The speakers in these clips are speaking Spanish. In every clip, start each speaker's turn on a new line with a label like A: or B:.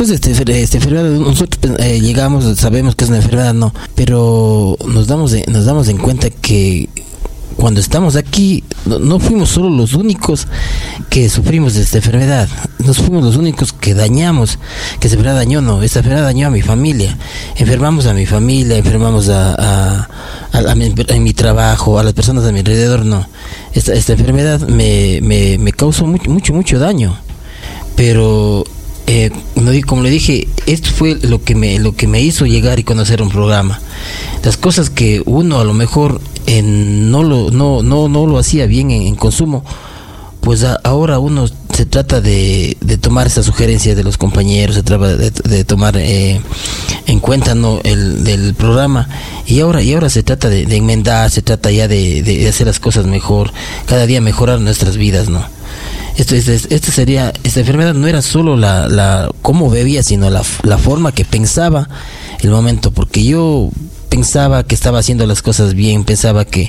A: después de esta enfermedad, nosotros llegamos, sabemos que es una enfermedad, no, pero nos damos en cuenta que cuando estamos aquí, no fuimos solo los únicos que sufrimos de esta enfermedad, no fuimos los únicos que dañamos, que esta enfermedad dañó, no, esta enfermedad dañó a mi familia, enfermamos a mi familia, enfermamos a mi trabajo, a las personas a mi alrededor, no, esta enfermedad me causó mucho daño, pero como le dije, esto fue lo que me hizo llegar y conocer un programa. Las cosas que uno a lo mejor no lo hacía bien en consumo, pues ahora uno se trata de tomar esas sugerencias de los compañeros, se trata de tomar en cuenta, ¿no?, del programa, y ahora se trata de enmendar, se trata ya de hacer las cosas mejor, cada día mejorar nuestras vidas, ¿no? Esta enfermedad no era solo la cómo bebía, sino la forma que pensaba el momento, porque yo pensaba que estaba haciendo las cosas bien, pensaba que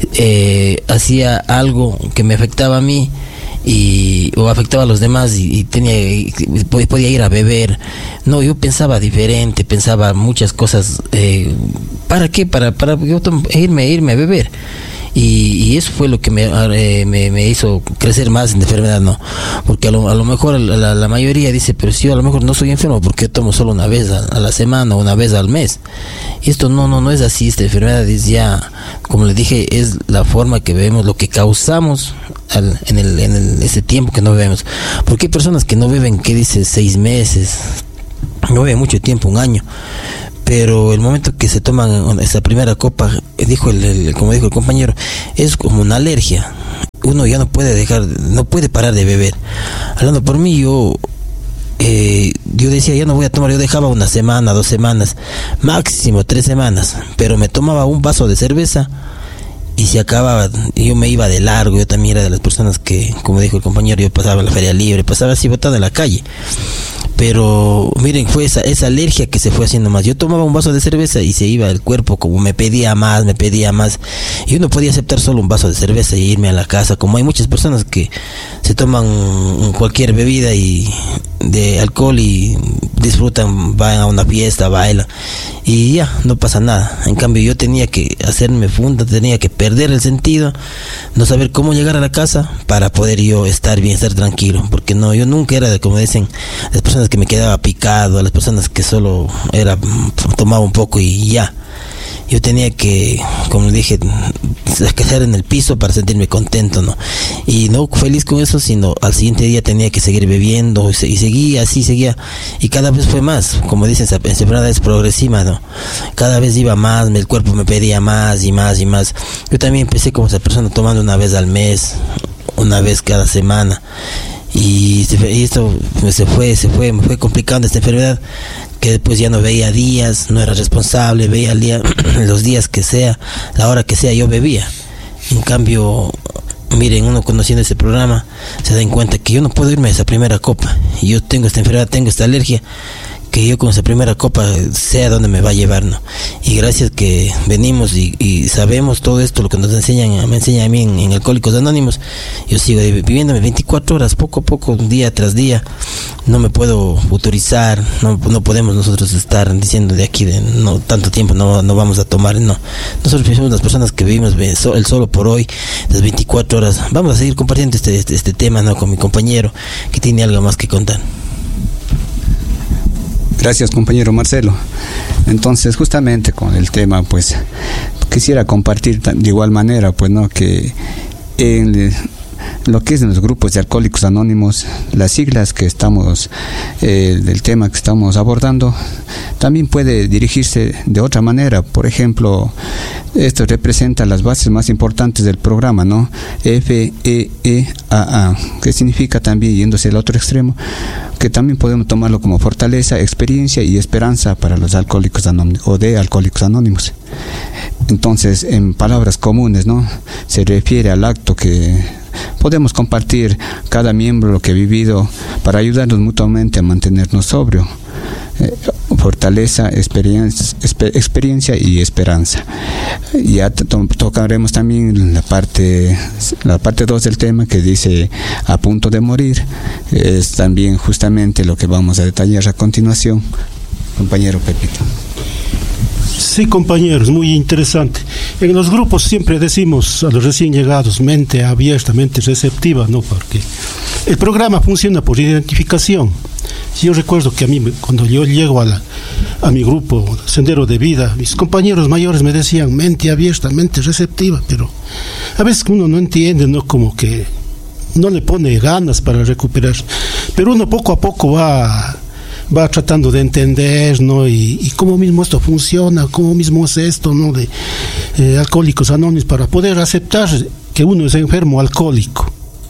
A: hacía algo que me afectaba a mí o afectaba a los demás y podía ir a beber. No, yo pensaba diferente, pensaba muchas cosas. ¿Para qué? Para yo irme a beber. Y eso fue lo que me hizo crecer más en la enfermedad, ¿no? Porque a lo mejor la mayoría dice, pero si yo a lo mejor no soy enfermo porque yo tomo solo una vez a la semana o una vez al mes. Y esto no es así. Esta enfermedad es ya, como les dije, es la forma que bebemos, lo que causamos en ese tiempo que no bebemos. Porque hay personas que no beben, ¿qué dice? 6 meses, no beben mucho tiempo, 1 año. Pero el momento que se toman esa primera copa, como dijo el compañero, es como una alergia. Uno ya no puede parar de beber. Hablando por mí, yo decía, ya no voy a tomar. Yo dejaba 1 semana, 2 semanas, máximo 3 semanas, pero me tomaba un vaso de cerveza y se acababa. Yo me iba de largo. Yo también era de las personas que, como dijo el compañero, yo pasaba en la feria libre, pasaba así botado en la calle. Pero miren, fue esa alergia que se fue haciendo más. Yo tomaba un vaso de cerveza y se iba el cuerpo, como me pedía más. Y uno podía aceptar solo un vaso de cerveza y irme a la casa, como hay muchas personas que se toman cualquier bebida de alcohol y disfrutan, van a una fiesta, bailan y ya, no pasa nada. En cambio yo tenía que hacerme funda, tenía que perder el sentido, no saber cómo llegar a la casa para poder yo estar bien, estar tranquilo, porque no, yo nunca era como dicen las personas que me quedaba picado, las personas que solo tomaba un poco y ya. Yo tenía que, como dije, quedar en el piso para sentirme contento, ¿no? Y no feliz con eso, sino al siguiente día tenía que seguir bebiendo y seguía. Y cada vez fue más, como dicen, esa enfermedad es progresiva, ¿no? Cada vez iba más, el cuerpo me pedía más y más y más. Yo también empecé como esa persona tomando 1 vez al mes, 1 vez cada semana. Y esto me fue complicando esta enfermedad, que después ya no veía días, no era responsable, veía el día, los días que sea, la hora que sea, yo bebía. En cambio, miren, uno conociendo este programa se da en cuenta que yo no puedo irme a esa primera copa. Y yo tengo esta enfermedad, tengo esta alergia, que yo con esa primera copa sé a dónde me va a llevar, ¿no? Y gracias que venimos y sabemos todo esto, lo que nos me enseñan a mí en Alcohólicos Anónimos, yo sigo viviéndome 24 horas, poco a poco, día tras día. No me puedo futurizar, no podemos nosotros estar diciendo de aquí, no, tanto tiempo no vamos a tomar, no. Nosotros somos las personas que vivimos el solo por hoy, las 24 horas. Vamos a seguir compartiendo este tema, ¿no?, con mi compañero, que tiene algo más que contar.
B: Gracias, compañero Marcelo. Entonces, justamente con el tema, pues, quisiera compartir de igual manera, pues, ¿no?, que en lo que es en los grupos de Alcohólicos Anónimos, las siglas que estamos, del tema que estamos abordando, también puede dirigirse de otra manera. Por ejemplo, esto representa las bases más importantes del programa, ¿no? FEEAA, que significa también, yéndose al otro extremo, que también podemos tomarlo como fortaleza, experiencia y esperanza para los alcohólicos anónimos o de Alcohólicos Anónimos. Entonces, en palabras comunes, ¿no?, se refiere al acto que podemos compartir cada miembro lo que ha vivido para ayudarnos mutuamente a mantenernos sobrios. fortaleza, experiencia y esperanza. Ya tocaremos también la parte 2 del tema, que dice a punto de morir. Es también justamente lo que vamos a detallar a continuación. Compañero Pepito.
C: Sí, compañeros, muy interesante. En los grupos siempre decimos a los recién llegados, mente abierta, mente receptiva, ¿no? Porque el programa funciona por identificación. Yo recuerdo que a mí, cuando yo llego a mi grupo Sendero de Vida, mis compañeros mayores me decían mente abierta, mente receptiva, pero a veces uno no entiende, ¿no? Como que no le pone ganas para recuperar, pero uno poco a poco va tratando de entender, ¿no? Y cómo mismo esto funciona, cómo mismo es esto, ¿no? De Alcohólicos Anónimos, para poder aceptar que uno es enfermo alcohólico.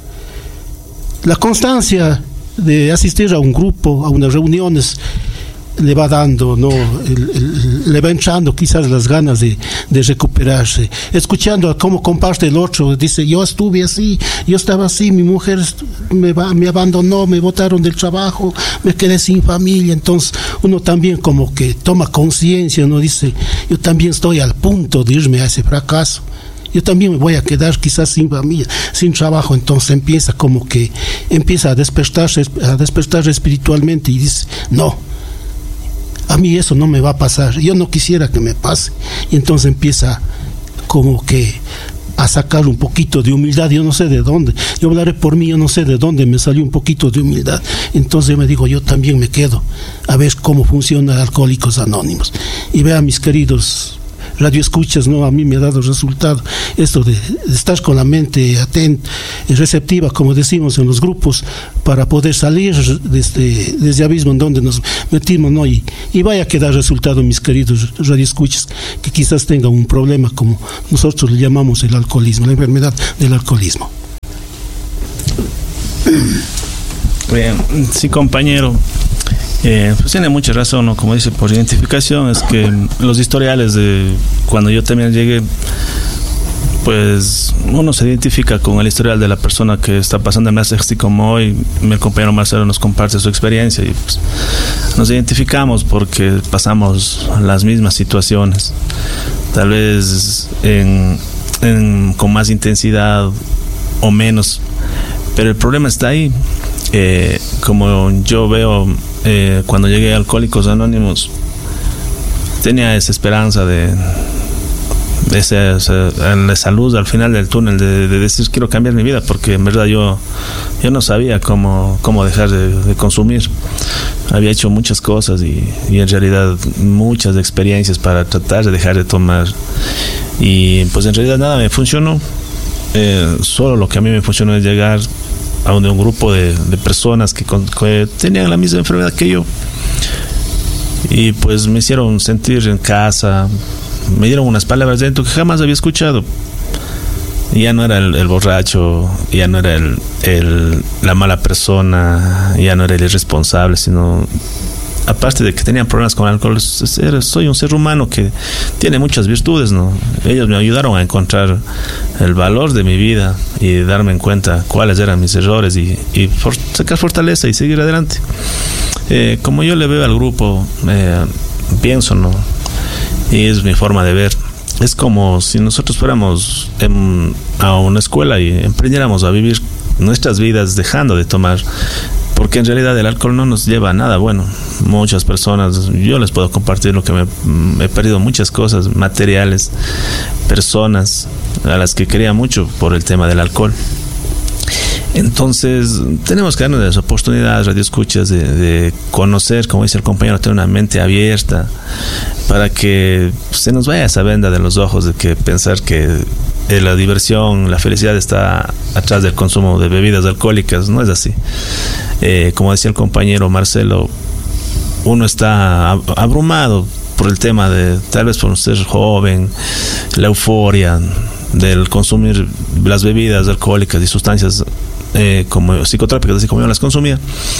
C: La constancia de asistir a un grupo, a unas reuniones, le va dando, ¿no? Le va entrando quizás las ganas de recuperarse, escuchando cómo comparte el otro. Dice, yo estuve así, yo estaba así, mi mujer me abandonó, me botaron del trabajo, me quedé sin familia. Entonces uno también como que toma conciencia, ¿no? Dice, yo también estoy al punto de irme a ese fracaso, yo también me voy a quedar quizás sin familia, sin trabajo. Entonces empieza a despertar espiritualmente y dice, no, a mí eso no me va a pasar, yo no quisiera que me pase. Y entonces empieza como que a sacar un poquito de humildad. Yo no sé de dónde, yo hablaré por mí, yo no sé de dónde me salió un poquito de humildad. Entonces me digo, yo también me quedo a ver cómo funciona Alcohólicos Anónimos. Y vean, mis queridos radioescuchas, ¿no? A mí me ha dado resultado esto de estar con la mente atenta y receptiva, como decimos en los grupos, para poder salir desde el abismo en donde nos metimos, ¿no? Y vaya que da resultado, mis queridos radioescuchas, que quizás tengan un problema, como nosotros le llamamos el alcoholismo, la enfermedad del alcoholismo.
D: Bien, sí, compañero. Pues tiene mucha razón, ¿no? Como dice, por identificación, es que los historiales de cuando yo también llegué, pues uno se identifica con el historial de la persona que está pasando así como hoy. Mi compañero Marcelo nos comparte su experiencia y pues nos identificamos porque pasamos las mismas situaciones, tal vez con más intensidad o menos, pero el problema está ahí. Como yo veo, cuando llegué a Alcohólicos Anónimos, tenía esa esperanza de esa luz al final del túnel, de decir, quiero cambiar mi vida, porque en verdad yo no sabía cómo dejar de consumir. Había hecho muchas cosas y en realidad muchas experiencias para tratar de dejar de tomar, y pues en realidad nada me funcionó. Solo lo que a mí me funcionó es llegar a un grupo de personas que tenían la misma enfermedad que yo, y pues me hicieron sentir en casa, me dieron unas palabras dentro que jamás había escuchado. Ya no era el borracho, ya no era la mala persona, ya no era el irresponsable, sino, aparte de que tenía problemas con el alcohol, soy un ser humano que tiene muchas virtudes, ¿no? Ellos me ayudaron a encontrar el valor de mi vida y darme en cuenta cuáles eran mis errores y sacar fortaleza y seguir adelante. Como yo le veo al grupo, pienso, ¿no? Y es mi forma de ver. Es como si nosotros fuéramos a una escuela y emprendiéramos a vivir nuestras vidas dejando de tomar, porque en realidad el alcohol no nos lleva a nada bueno. Muchas personas, yo les puedo compartir lo que he perdido muchas cosas materiales, personas a las que quería mucho por el tema del alcohol. Entonces tenemos que darnos las oportunidades, radioescuchas, de conocer, como dice el compañero, tener una mente abierta, para que se nos vaya esa venda de los ojos de que pensar que la diversión, la felicidad está atrás del consumo de bebidas alcohólicas. No es así. Como decía el compañero Marcelo, uno está abrumado por el tema de, tal vez por ser joven, la euforia del consumir las bebidas alcohólicas y sustancias como psicotrópicas, así como yo las consumía.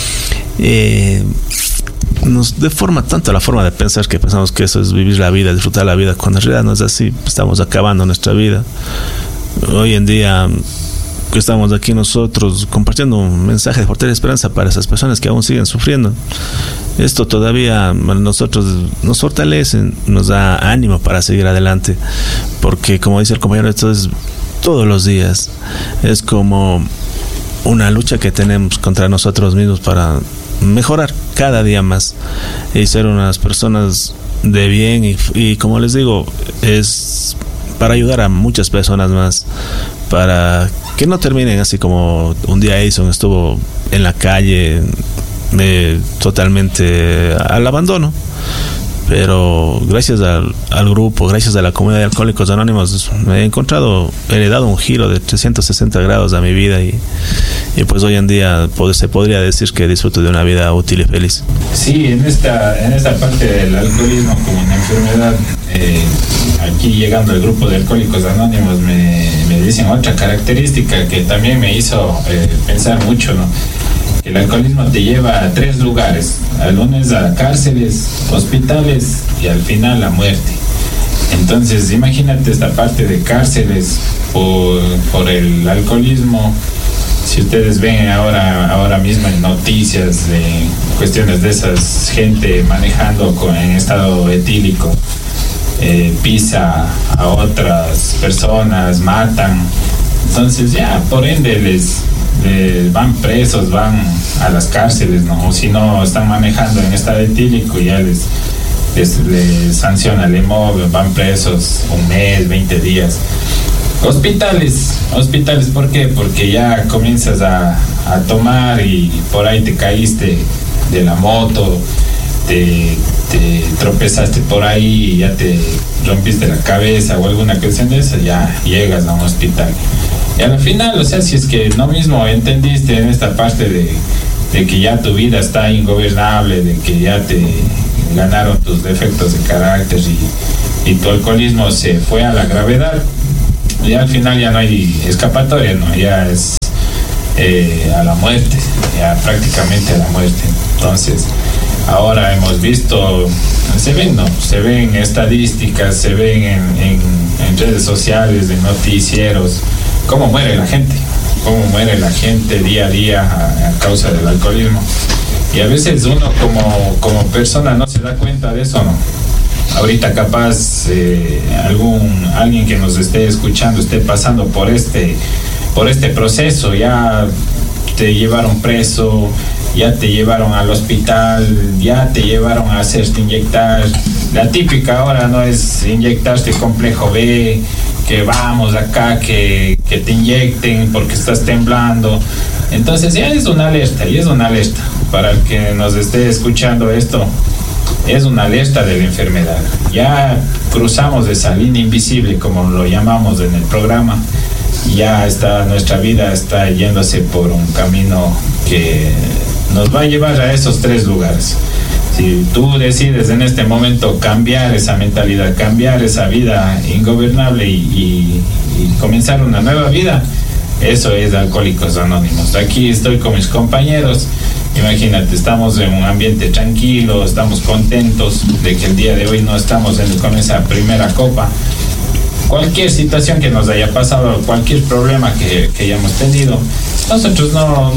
D: Nos deforma tanto la forma de pensar que pensamos que eso es vivir la vida, disfrutar la vida, cuando en realidad no es así. Estamos acabando nuestra vida. Hoy en día estamos aquí nosotros compartiendo un mensaje de fortaleza y esperanza para esas personas que aún siguen sufriendo. Esto todavía a nosotros nos fortalece, nos da ánimo para seguir adelante, porque como dice el compañero, esto es todos los días, es como una lucha que tenemos contra nosotros mismos para mejorar cada día más y ser unas personas de bien, y como les digo, es para ayudar a muchas personas más, para que no terminen así como un día Edison estuvo en la calle totalmente al abandono. Pero gracias al grupo, gracias a la comunidad de Alcohólicos Anónimos, me he dado un giro de 360 grados a mi vida, y pues hoy en día se podría decir que disfruto de una vida útil y feliz.
E: Sí, en esta parte del alcoholismo como una enfermedad, aquí llegando al grupo de Alcohólicos Anónimos me dicen otra característica que también me hizo pensar mucho, ¿no? El alcoholismo te lleva a 3 lugares, al lunes a cárceles, hospitales y al final la muerte. Entonces imagínate esta parte de cárceles por el alcoholismo. Si ustedes ven ahora mismo en noticias de cuestiones de esas, gente manejando en estado etílico, pisa a otras personas, matan. Entonces ya por ende van presos, van a las cárceles, ¿no? O si no están manejando en estado etílico, ya les sanciona el EMOV, van presos 1 mes, 20 días. Hospitales, ¿por qué? Porque ya comienzas a tomar y por ahí te caíste de la moto, te tropezaste por ahí y ya te rompiste la cabeza o alguna cuestión de esa, ya llegas a un hospital. Y al final, o sea, si es que no mismo entendiste en esta parte de que ya tu vida está ingobernable, de que ya te ganaron tus defectos de carácter y tu alcoholismo se fue a la gravedad, y al final ya no hay escapatoria, ¿no? Ya es a la muerte, ya prácticamente a la muerte. Entonces, ahora hemos visto, se ven estadísticas, se ven en redes sociales, en noticieros, cómo muere la gente día a día a causa del alcoholismo. Y a veces uno como persona no se da cuenta de eso, ¿no? Ahorita capaz alguien que nos esté escuchando esté pasando por este proceso, ya te llevaron preso, ya te llevaron al hospital, ya te llevaron a hacerte inyectar. La típica ahora no es inyectarte complejo B, que vamos acá, que te inyecten porque estás temblando. Entonces ya es una alerta, para el que nos esté escuchando esto. Es una alerta de la enfermedad. Ya cruzamos esa línea invisible, como lo llamamos en el programa. Ya nuestra vida está yéndose por un camino que nos va a llevar a esos 3 lugares. Si tú decides en este momento cambiar esa mentalidad, cambiar esa vida ingobernable y comenzar una nueva vida, eso es Alcohólicos Anónimos. Aquí estoy con mis compañeros. Imagínate, estamos en un ambiente tranquilo, estamos contentos de que el día de hoy no estamos con esa primera copa. Cualquier situación que nos haya pasado, cualquier problema que hayamos tenido, nosotros no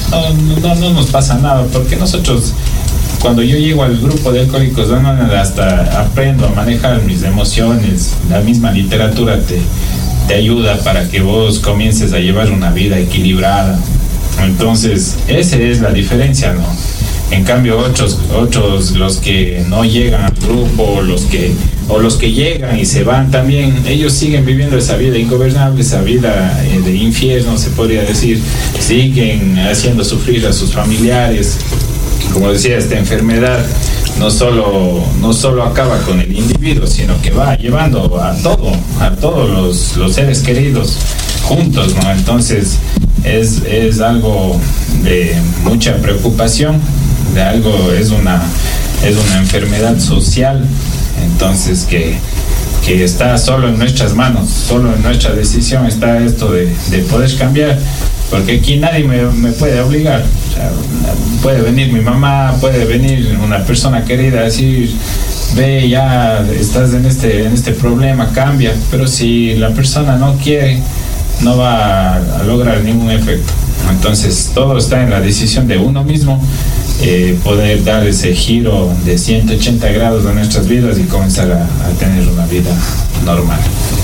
E: nos pasa nada, porque nosotros, cuando yo llego al grupo de Alcohólicos Anónimos, hasta aprendo a manejar mis emociones. La misma literatura te ayuda para que vos comiences a llevar una vida equilibrada. Entonces, esa es la diferencia, ¿no? En cambio, otros, los que no llegan al grupo, los que llegan y se van también, ellos siguen viviendo esa vida ingobernable, esa vida de infierno, se podría decir. Siguen haciendo sufrir a sus familiares. Como decía, esta enfermedad no solo acaba con el individuo, sino que va llevando a todos los seres queridos juntos, ¿no? Entonces es algo de mucha preocupación, es una enfermedad social, entonces que está solo en nuestras manos, solo en nuestra decisión está esto de poder cambiar, porque aquí nadie me puede obligar. O sea, puede venir mi mamá, puede venir una persona querida a decir, ve, ya estás en este problema, cambia. Pero si la persona no quiere, no va a lograr ningún efecto. Entonces todo está en la decisión de uno mismo, poder dar ese giro de 180 grados a nuestras vidas y comenzar a tener una vida normal.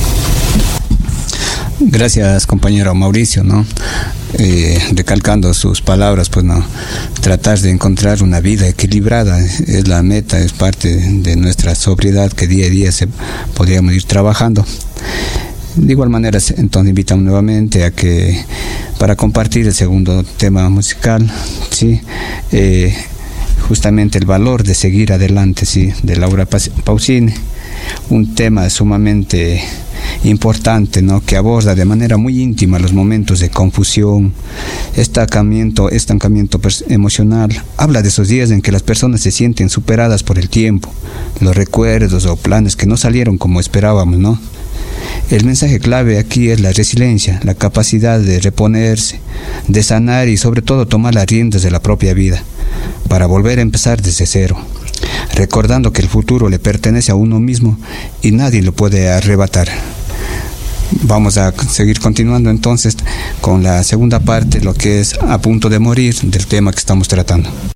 B: Gracias, compañero Mauricio, ¿no? Recalcando sus palabras, pues no, tratar de encontrar una vida equilibrada es la meta, es parte de nuestra sobriedad que día a día podríamos ir trabajando. De igual manera, entonces invitamos nuevamente a que para compartir el segundo tema musical, sí, justamente el valor de seguir adelante, sí, de Laura Pausini, un tema sumamente importante, ¿no?, que aborda de manera muy íntima los momentos de confusión, estancamiento emocional. Habla de esos días en que las personas se sienten superadas por el tiempo, los recuerdos o planes que no salieron como esperábamos, ¿no? El mensaje clave aquí es la resiliencia, la capacidad de reponerse, de sanar y sobre todo tomar las riendas de la propia vida para volver a empezar desde cero, recordando que el futuro le pertenece a uno mismo y nadie lo puede arrebatar. Vamos a seguir continuando entonces con la segunda parte, lo que es A punto de morir, del tema que estamos tratando.